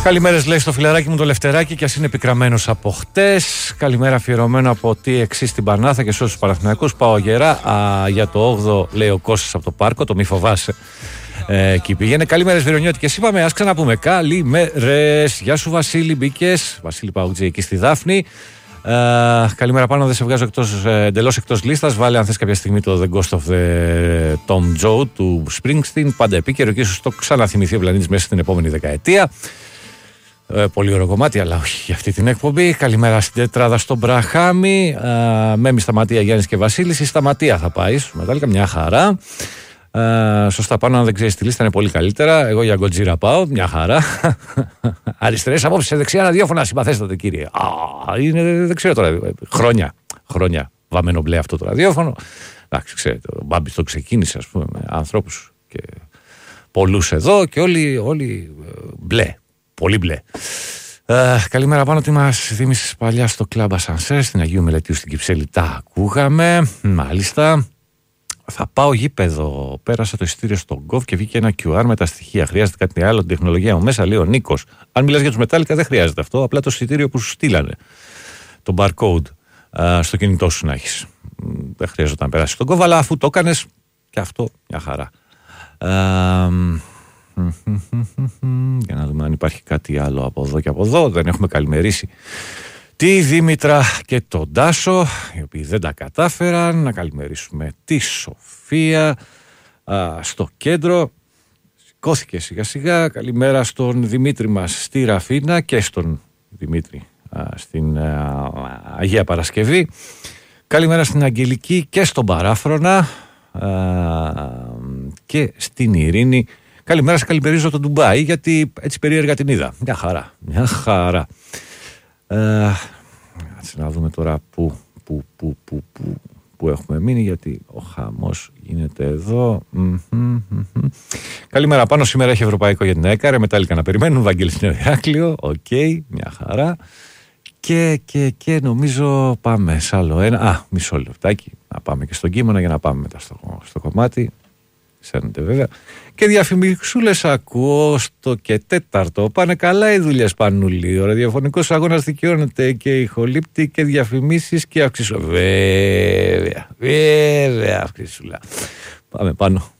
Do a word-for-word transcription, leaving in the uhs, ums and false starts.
Καλημέρες λέει στο φιλαράκι μου το Λευτεράκι και ας είναι επικραμμένος από χτες. Καλημέρα αφιερωμένο από τι εξή στην Πανάθα και σε όλους τους Παναθηναϊκούς. Πάω γερά α, για το όγδοο λέει ο Κώστας από το Πάρκο, το μη φοβάσαι. Ε, εκεί πήγαινε. Καλημέρες Βερονιώτικες είπαμε, ας ξαναπούμε. Καλημέρες. Γεια σου Βασίλη, μπήκες. Βασίλη Παουτζή εκεί στη Δάφνη. Ε, καλημέρα πάνω, δεν σε βγάζω εκτός, εντελώς εκτός λίστας. Βάλε αν θες κάποια στιγμή το The Ghost of the Tom Joad του Springsteen. Πάντα επίκαιρο και ίσως το ξαναθυμηθεί ο πλανήτης μέσα στην επόμενη δεκαετία. Ε, πολύ ωραίο κομμάτι, αλλά όχι για αυτή την εκπομπή. Καλημέρα στην τετράδα στον Μπραχάμι. Ε, Μέμι, Σταματία, Γιάννης και Βασίλης. Η Σταματία θα πάει. Μετάλλικα, μια χαρά. Ε, σωστά πάνω, αν δεν ξέρεις τη λίστα, είναι πολύ καλύτερα. Εγώ για Γκοτζίρα πάω, μια χαρά. Αριστερές απόψεις σε δεξιά ραδιόφωνα, συμπαθέστατε κύριε. Α, είναι, δεν ξέρω τώρα. Χρόνια, χρόνια βαμμένο μπλε αυτό το ραδιόφωνο. Εντάξει, ξέρετε, ο Μπάμπης το ξεκίνησε, ας πούμε, με ανθρώπους και πολλούς εδώ και όλοι, όλοι μπλε. Πολύ μπλε. Ε, καλημέρα πάνω, τι μας θύμισες παλιά στο κλαμπ Ασανσέρ στην Αγίου Μελετίου στην Κυψέλη. Τα ακούγαμε, μάλιστα. Θα πάω γήπεδο. Πέρασα το εισιτήριο στο Γκοφ και βγήκε ένα κιου αρ με τα στοιχεία. Χρειάζεται κάτι άλλο, την τεχνολογία μου μέσα, λέει ο Νίκος. Αν μιλάς για τους Μετάλλικα, δεν χρειάζεται αυτό. Απλά το εισιτήριο που σου στείλανε. Το barcode ε, στο κινητό σου να έχεις. Δεν χρειάζεται να περάσει στον Γκοφ, αλλά αφού το έκανες, και αυτό μια χαρά. Ε, για να δούμε αν υπάρχει κάτι άλλο από εδώ και από εδώ. Δεν έχουμε καλημερίσει τη Δήμητρα και τον Τάσο, οι οποίοι δεν τα κατάφεραν. Να καλημερίσουμε τη Σοφία α, στο κέντρο. Σηκώθηκε σιγά σιγά. Καλημέρα στον Δημήτρη μας στη Ραφίνα και στον Δημήτρη α, στην α, Αγία Παρασκευή. Καλημέρα στην Αγγελική και στον Παράφρονα α, και στην Ειρήνη. Καλημέρα, σε καλημερίζω το Ντουμπάι, γιατί έτσι περίεργα την είδα. Μια χαρά, μια χαρά. Ε, να δούμε τώρα που, που, που, που, που, που έχουμε μείνει, γιατί ο χαμός γίνεται εδώ. Mm-hmm, mm-hmm. Καλημέρα πάνω, σήμερα έχει ευρωπαϊκό για την ΕΚΑΡΕ, Μετάλλικα να περιμένουν, Βαγγέλης στο Ηράκλειο, οκ, okay, μια χαρά. Και, και, και νομίζω πάμε σε άλλο ένα, α, μισό λεπτάκι, να πάμε και στον Κίμωνα για να πάμε μετά στο, στο κομμάτι. Σέρνετε βέβαια. Και διαφημισούλες ακούω στο και τέταρτο. Πάνε καλά οι δουλειές Πανούλη. Ο ραδιοφωνικός αγώνας δικαιώνεται και ηχολήπτη και διαφημίσεις και αυξήσου. Βέβαια, βέβαια αυξήσουλα. Πάμε πάνω.